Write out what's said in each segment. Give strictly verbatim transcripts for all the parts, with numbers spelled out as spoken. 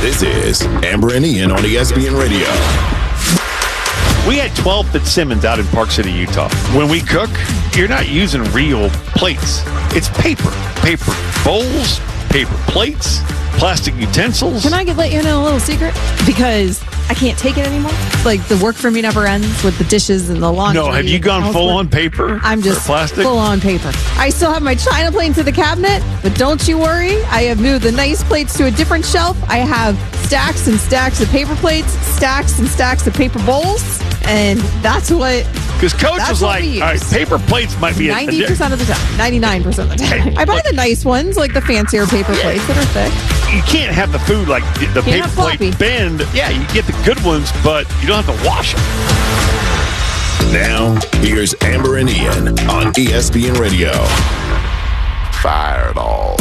This is Amber and Ian on E S P N Radio. We had twelve Fitzsimmons out in Park City, Utah. When we cook, you're not using real plates. It's paper. Paper bowls, paper plates, plastic utensils. Can I get, let you know a little secret? Because I can't take it anymore. Like, the work for me never ends with the dishes and the laundry. No, have you gone full on paper? I'm just plastic? full on paper. I still have my china plates in the cabinet, but don't you worry. I have moved the nice plates to a different shelf. I have stacks and stacks of paper plates, stacks and stacks of paper bowls, and that's what... Because Coach That's was like, all right, paper plates might be... ninety percent of the time. ninety-nine percent of the time. I buy the nice ones, like the fancier paper plates that are thick. You can't have the food like the Can't paper have floppy. plate bend. Yeah, you get the good ones, but you don't have to wash them. Now, here's Amber and Ian on E S P N Radio. Fire it all.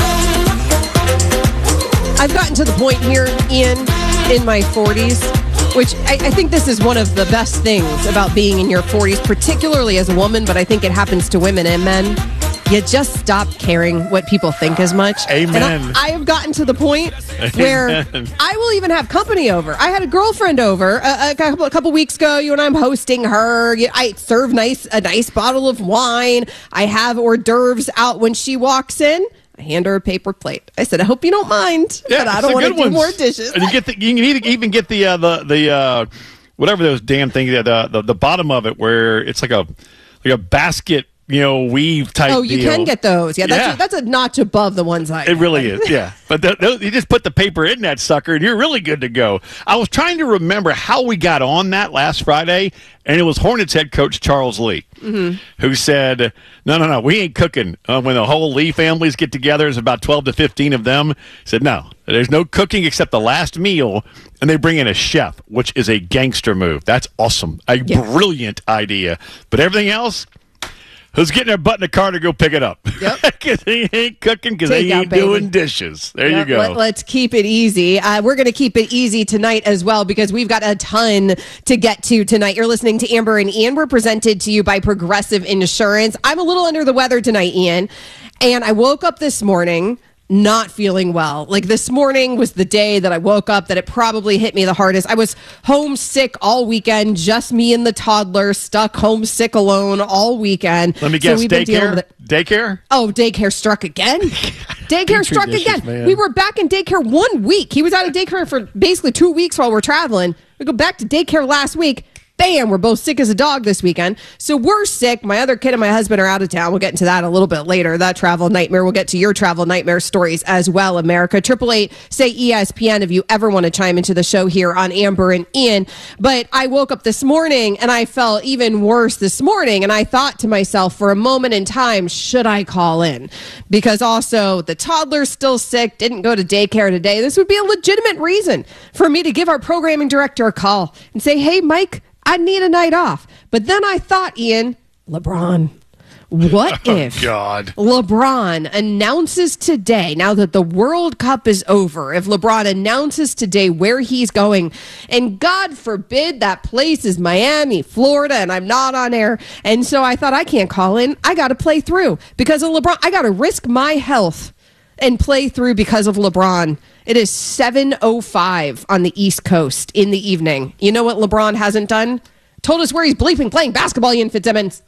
I've gotten to the point here, Ian, in my forties, which I, I think this is one of the best things about being in your forties, particularly as a woman, but I think it happens to women and men. You just stop caring what people think as much. Amen. And I, I have gotten to the point where Amen. I will even have company over. I had a girlfriend over a, a, couple, a couple weeks ago. You and I'm hosting her. I serve nice a nice bottle of wine. I have hors d'oeuvres out when she walks in. I hand her a paper plate. I said, I hope you don't mind, Yeah, but I it's don't the want to good do ones. more dishes. And you get the, you can either, even get the uh, the the uh, whatever those damn things, the, the the bottom of it where it's like a like a basket, you know, weave type. Oh, you deal. can get those. Yeah, that's Yeah. A, that's a notch above the ones I It really is, yeah. But th- th- you just put the paper in that sucker, and you're really good to go. I was trying to remember how we got on that last Friday, and it was Hornets head coach Charles Lee, mm-hmm. who said, no, no, no, we ain't cooking. Uh, when the whole Lee families get together, there's about twelve to fifteen of them. He said, no, there's no cooking except the last meal, and they bring in a chef, which is a gangster move. That's awesome. A Yeah. brilliant idea. But everything else... Who's getting their butt in the car to go pick it up? Yep. Because they ain't cooking because they Takeout, ain't baby. doing dishes. There Yep, you go. Let, let's keep it easy. Uh, we're going to keep it easy tonight as well because we've got a ton to get to tonight. You're listening to Amber and Ian. We're presented to you by Progressive Insurance. I'm a little under the weather tonight, Ian, and I woke up this morning not feeling well. Like, this morning was the day that I woke up that it probably hit me the hardest. I was homesick all weekend, just me and the toddler, stuck homesick alone all weekend. Let me guess, so we've been dealing daycare? with it. Daycare? Oh, daycare struck again. Daycare Petri struck dishes, again. man. We were back in daycare one week. He was out of daycare for basically two weeks while we're traveling. We go back to daycare last week. Bam, we're both sick as a dog this weekend. So we're sick. My other kid and my husband are out of town. We'll get into that a little bit later. That travel nightmare. We'll get to your travel nightmare stories as well, America. Triple eight, say E S P N if you ever want to chime into the show here on Amber and Ian. But I woke up this morning and I felt even worse this morning. And I thought to myself for a moment in time, should I call in? Because also the toddler's still sick, didn't go to daycare today. This would be a legitimate reason for me to give our programming director a call and say, hey, Mike, I need a night off. But then I thought, Ian, LeBron. What if Oh, God. LeBron announces today, now that the World Cup is over, if LeBron announces today where he's going, and God forbid that place is Miami, Florida, and I'm not on air. And so I thought, I can't call in. I got to play through because of LeBron. I got to risk my health and play through because of LeBron. It is seven oh five on the East Coast in the evening. You know what LeBron hasn't done? Told us where he's bleeping playing basketball, Ian Fitzsimmons.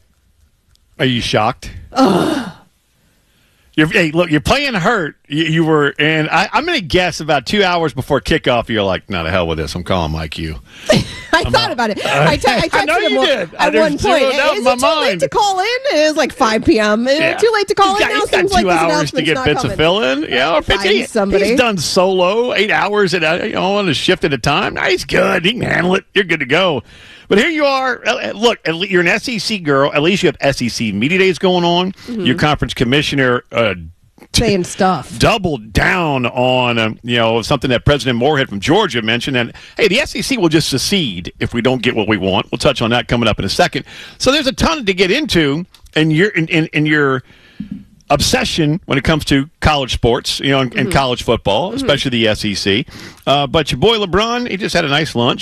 Are you shocked? You're, hey, look, you're playing hurt. You, you were, and I, I'm going to guess about two hours before kickoff, you're like, no, the hell with this. I'm calling Mike Q. I I'm thought out. about it. I, te- I texted I know him you one, did. at There's one zero point. doubt in Is my it too late mind. to call in? It was like five p.m. Is Yeah. it too late to call he's in? got, Now he's got seems two like this hours to announcement's get not bits of coming. fill in. Yeah, or Find fifty. somebody. He's done solo, eight hours at a, you know, on a shift at a time. Nah, he's good. He can handle it. You're good to go. But here you are. Uh, Look, at le- you're an S E C girl. At least you have S E C media days going on. Mm-hmm. Your conference commissioner uh, Saying stuff. doubled down on um, you know something that President Moorhead from Georgia mentioned, and hey, the S E C will just secede if we don't get what we want. We'll touch on that coming up in a second. So there's a ton to get into, and your in, in, in your obsession when it comes to college sports, you know, and, mm-hmm. and college football, especially mm-hmm. the S E C. Uh, but your boy LeBron, he just had a nice lunch.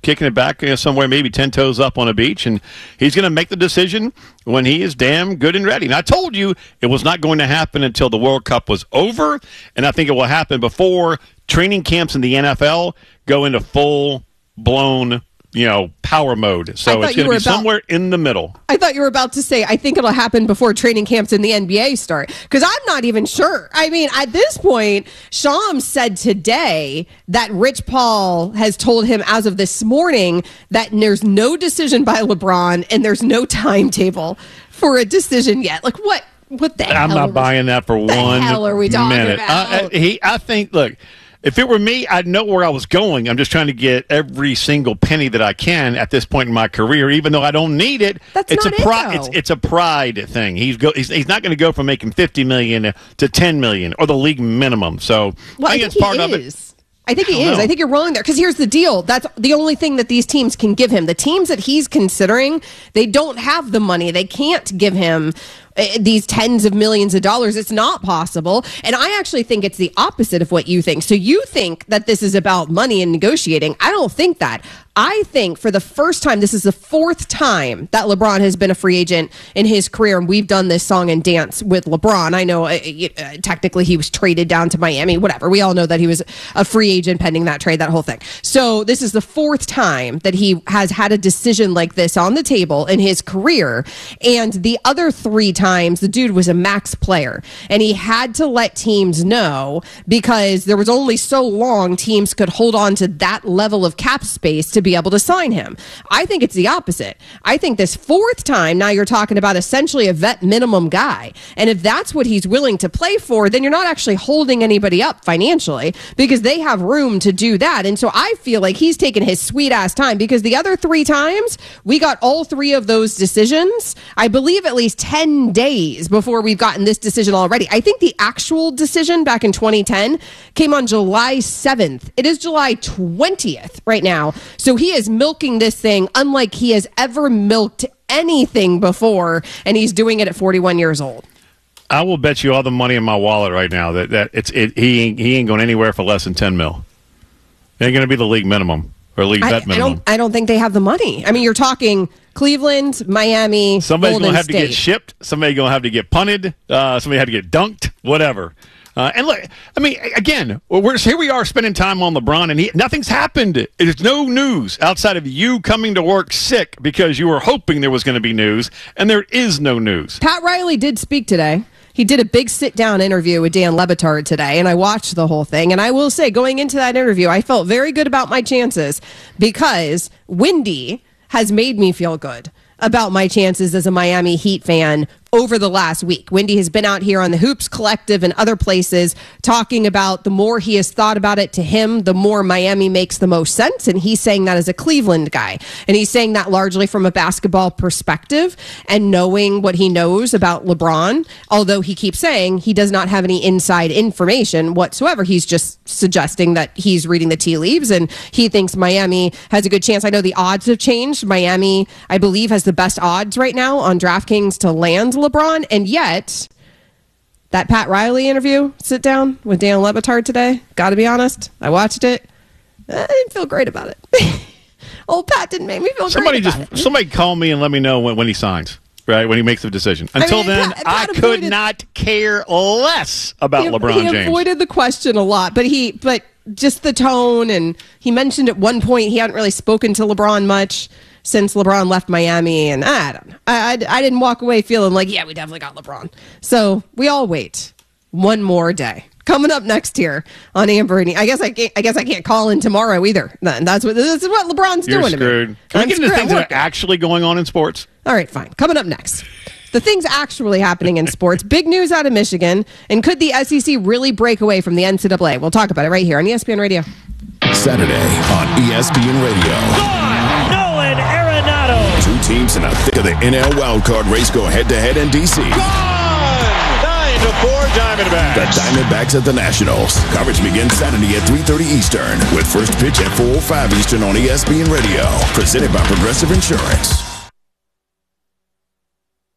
kicking it back you know, somewhere, maybe ten toes up on a beach, and he's going to make the decision when he is damn good and ready. And I told you it was not going to happen until the World Cup was over, and I think it will happen before training camps in the N F L go into full-blown you know, power mode. So it's going to be about, somewhere in the middle. I thought you were about to say, I think it'll happen before training camps in the N B A start. Because I'm not even sure. I mean, at this point, Shams said today that Rich Paul has told him as of this morning that there's no decision by LeBron and there's no timetable for a decision yet. Like, what? What the I'm hell? I'm not buying that for one minute. The hell are we talking minute. about? Uh, he, I think, look, if it were me, I'd know where I was going. I'm just trying to get every single penny that I can at this point in my career, even though I don't need it. That's it's not a it, pride. though. It's, it's a pride thing. He's go. He's, he's not going to go from making fifty million dollars to ten million dollars or the league minimum. So well, I think, I think it's part he of is. it. I think he I is. know. I think you're rolling there. Because here's the deal. That's the only thing that these teams can give him. The teams that he's considering, they don't have the money. They can't give him uh, these tens of millions of dollars. It's not possible. And I actually think it's the opposite of what you think. So you think that this is about money and negotiating. I don't think that. I think for the first time, this is the fourth time that LeBron has been a free agent in his career, and we've done this song and dance with LeBron. I know uh, uh, technically he was traded down to Miami, whatever. We all know that he was a free agent pending that trade, that whole thing. So this is the fourth time that he has had a decision like this on the table in his career. And the other three times, the dude was a max player, and he had to let teams know because there was only so long teams could hold on to that level of cap space to be able to sign him. I think it's the opposite. I think this fourth time, now you're talking about essentially a vet minimum guy. And if that's what he's willing to play for, then you're not actually holding anybody up financially because they have room to do that. And so I feel like he's taken his sweet ass time because the other three times we got all three of those decisions, I believe at least ten days before we've gotten this decision already. I think the actual decision back in twenty ten came on July seventh. It is July twentieth right now. So he is milking this thing unlike he has ever milked anything before, and he's doing it at forty-one years old. I will bet you all the money in my wallet right now that, that it's it, he ain't, he ain't going anywhere for less than ten mil. It ain't going to be the league minimum or league I, vet minimum. I don't. I don't think they have the money. I mean, you're talking Cleveland, Miami, Somebody's Golden going to have State. to get shipped. Somebody's going to have to get punted. Uh, somebody had to get dunked. Whatever. Uh, and look, I mean, again, we're here. We are spending time on LeBron, and he, nothing's happened. There's no news outside of you coming to work sick because you were hoping there was going to be news, and there is no news. Pat Riley did speak today. He did a big sit-down interview with Dan Le Batard today, and I watched the whole thing. And I will say, going into that interview, I felt very good about my chances because Wendy has made me feel good about my chances as a Miami Heat fan over the last week. Wendy has been out here on the Hoops Collective and other places talking about the more he has thought about it to him, the more Miami makes the most sense. And he's saying that as a Cleveland guy. And he's saying that largely from a basketball perspective and knowing what he knows about LeBron. Although he keeps saying he does not have any inside information whatsoever. He's just suggesting that he's reading the tea leaves and he thinks Miami has a good chance. I know the odds have changed. Miami, I believe, has the best odds right now on DraftKings to land LeBron, and yet that Pat Riley interview, sit down with Dan Le Batard today, gotta be honest, I watched it. I didn't feel great about it. Old Pat didn't make me feel Somebody great about just it. somebody call me and let me know when, when he signs. Right, when he makes the decision. Until mean, then, Pat- I Pat could avoided- not care less about he, LeBron he James. avoided the question a lot, but he but just the tone, and he mentioned at one point he hadn't really spoken to LeBron much since LeBron left Miami, and I don't know. I, I, I didn't walk away feeling like, yeah, we definitely got LeBron. So we all wait one more day. Coming up next here on Amber and E. I guess I can't, I guess I can't call in tomorrow either. Then that's what this is what LeBron's You're doing screwed. to me. Can we I'm get into screwed. things I'm that are working. actually going on in sports? All right, fine. Coming up next. The things actually happening in sports. Big news out of Michigan. And could the S E C really break away from the N C double A? We'll talk about it right here on E S P N Radio. Saturday on E S P N Radio. Gone! Nolan Arenado. Two teams in the thick of the N L wildcard race go head-to-head in D C. nine to four Diamondbacks. The Diamondbacks at the Nationals. Coverage begins Saturday at three thirty Eastern with first pitch at four oh five Eastern on E S P N Radio. Presented by Progressive Insurance.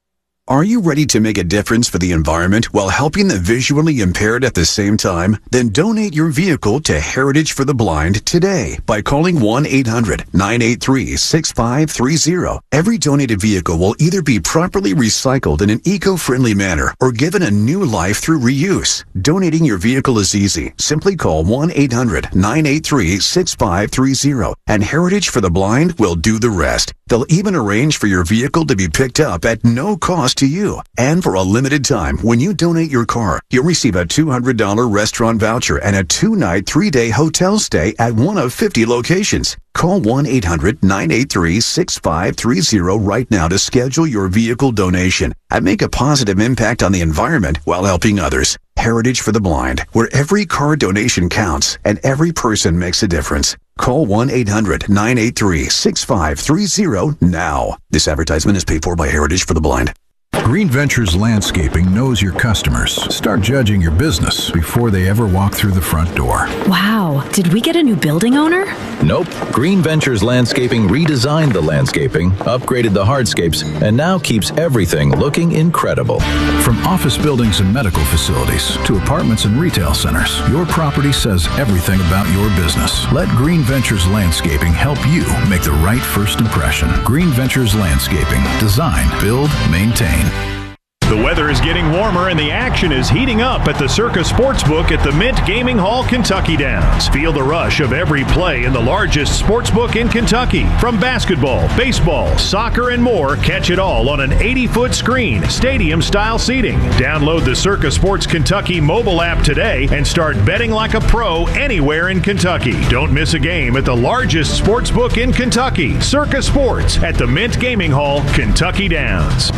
Are you ready to make a difference for the environment while helping the visually impaired at the same time? Then donate your vehicle to Heritage for the Blind today by calling one eight hundred nine eight three six five three zero. Every donated vehicle will either be properly recycled in an eco-friendly manner or given a new life through reuse. Donating your vehicle is easy. Simply call one eight hundred nine eight three six five three zero and Heritage for the Blind will do the rest. They'll even arrange for your vehicle to be picked up at no cost to you. And for a limited time, when you donate your car, you'll receive a two hundred dollars restaurant voucher and a two-night, three-day hotel stay at one of fifty locations. Call one eight hundred nine eight three six five three zero right now to schedule your vehicle donation and make a positive impact on the environment while helping others. Heritage for the Blind, where every car donation counts and every person makes a difference. Call one eight hundred nine eight three six five three zero now. This advertisement is paid for by Heritage for the Blind. Green Ventures Landscaping knows your customers. Start judging your business before they ever walk through the front door. Wow, did we get a new building owner? Nope. Green Ventures Landscaping redesigned the landscaping, upgraded the hardscapes, and now keeps everything looking incredible. From office buildings and medical facilities to apartments and retail centers, your property says everything about your business. Let Green Ventures Landscaping help you make the right first impression. Green Ventures Landscaping. Design, build, maintain. The weather is getting warmer and the action is heating up at the Circa Sportsbook at the Mint Gaming Hall, Kentucky Downs. Feel the rush of every play in the largest sportsbook in Kentucky. From basketball, baseball, soccer, and more, catch it all on an eighty-foot screen, stadium-style seating. Download the Circa Sports Kentucky mobile app today and start betting like a pro anywhere in Kentucky. Don't miss a game at the largest sportsbook in Kentucky, Circa Sports at the Mint Gaming Hall, Kentucky Downs.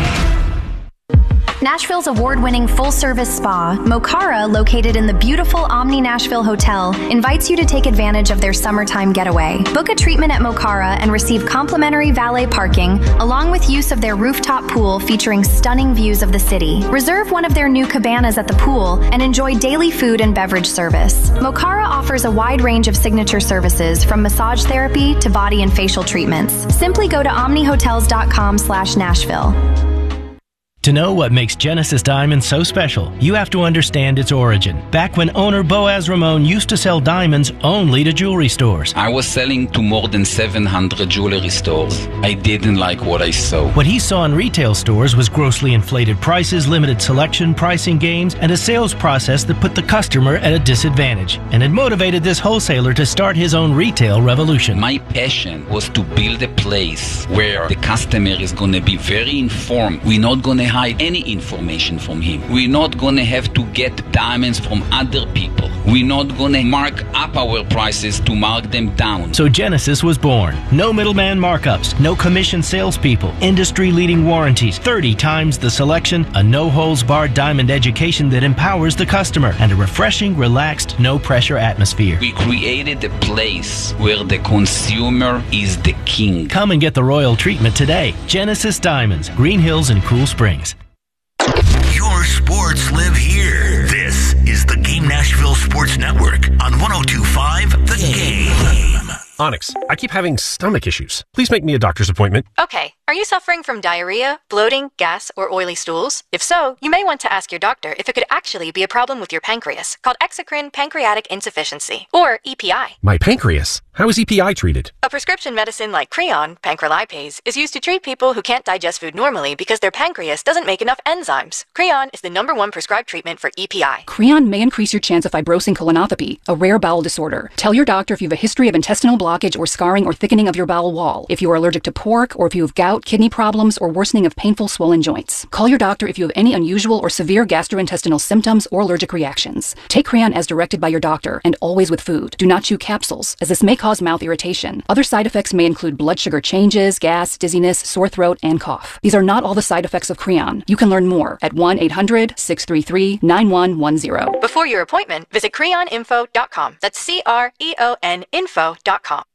Nashville's award-winning full-service spa, Mokara, located in the beautiful Omni Nashville Hotel, invites you to take advantage of their summertime getaway. Book a treatment at Mokara and receive complimentary valet parking, along with use of their rooftop pool featuring stunning views of the city. Reserve one of their new cabanas at the pool and enjoy daily food and beverage service. Mokara offers a wide range of signature services, from massage therapy to body and facial treatments. Simply go to omnihotels.com slash Nashville. To know what makes Genesis Diamonds so special, you have to understand its origin. Back when owner Boaz Ramon used to sell diamonds only to jewelry stores. I was selling to more than seven hundred jewelry stores. I didn't like what I saw. What he saw in retail stores was grossly inflated prices, limited selection, pricing games, and a sales process that put the customer at a disadvantage. And it motivated this wholesaler to start his own retail revolution. My passion was to build a place where the customer is going to be very informed. We're not going to hide any information from him. We're not going to have to get diamonds from other people. We're not going to mark up our prices to mark them down. So Genesis was born. No middleman markups, no commission salespeople, industry-leading warranties, thirty times the selection, a no-holds-barred diamond education that empowers the customer, and a refreshing, relaxed, no-pressure atmosphere. We created a place where the consumer is the king. Come and get the royal treatment today. Genesis Diamonds, Green Hills and Cool Springs. Your sports live here. This is the Game Nashville Sports Network on one oh two point five The Game. Onyx, I keep having stomach issues. Please make me a doctor's appointment. Okay. Are you suffering from diarrhea, bloating, gas, or oily stools? If so, you may want to ask your doctor if it could actually be a problem with your pancreas, called exocrine pancreatic insufficiency, or E P I. My pancreas? How is E P I treated? A prescription medicine like Creon, pancrelipase, is used to treat people who can't digest food normally because their pancreas doesn't make enough enzymes. Creon is the number one prescribed treatment for E P I. Creon may increase your chance of fibrosing colonopathy, a rare bowel disorder. Tell your doctor if you have a history of intestinal blockage or scarring or thickening of your bowel wall, if you are allergic to pork, or if you have gout, kidney problems, or worsening of painful swollen joints. Call your doctor if you have any unusual or severe gastrointestinal symptoms or allergic reactions. Take Creon as directed by your doctor, and always with food. Do not chew capsules, as this may cause mouth irritation. Other side effects may include blood sugar changes, gas, dizziness, sore throat, and cough. These are not all the side effects of Creon. You can learn more at one eight hundred six three three nine one one zero. Before your appointment, visit creon info dot com. That's C R E O N info dot com.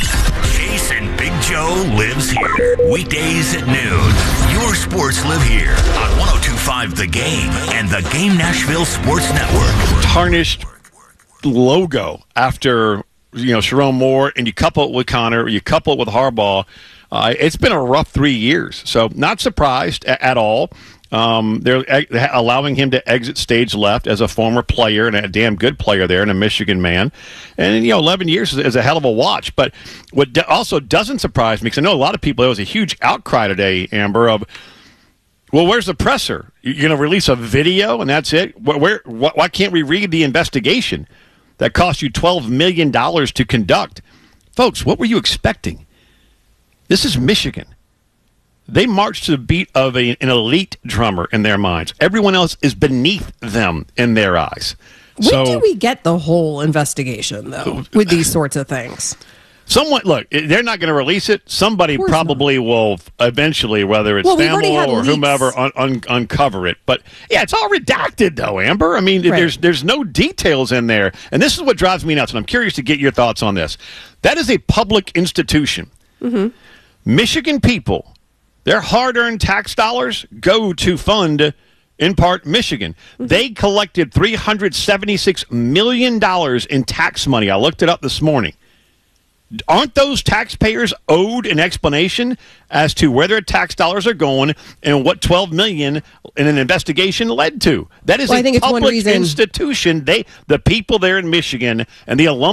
Jason Big Joe lives here. Weekdays at noon. Your sports live here on one oh two point five The Game and the Game Nashville Sports Network. Tarnished logo after you know, Sharon Moore, and you couple it with Connor, you couple it with Harbaugh, uh, it's been a rough three years. So not surprised a- at all. Um, they're e- allowing him to exit stage left as a former player and a damn good player there and a Michigan man. And, you know, eleven years is, is a hell of a watch. But what do- also doesn't surprise me, because I know a lot of people, there was a huge outcry today, Amber, of, well, where's the presser? You're going to release a video and that's it? Where, where, wh- why can't we read the investigation that cost you twelve million dollars to conduct? Folks, what were you expecting? This is Michigan. They march to the beat of a, an elite drummer in their minds. Everyone else is beneath them in their eyes. When so, do we get the whole investigation, though, with these sorts of things? Someone, look, they're not going to release it. Somebody probably not. will eventually, whether it's well, Stamel or whomever, un- un- uncover it. But, yeah, it's all redacted, though, Amber. I mean, right. there's there's no details in there. And this is what drives me nuts, and I'm curious to get your thoughts on this. That is a public institution. Mm-hmm. Michigan people, their hard-earned tax dollars go to fund, in part, Michigan. Mm-hmm. They collected three hundred seventy-six million dollars in tax money. I looked it up this morning. Aren't those taxpayers owed an explanation as to where their tax dollars are going and what twelve million dollars in an investigation led to? That is well, a I think public it's one reason. institution. They, the people there in Michigan and the alumni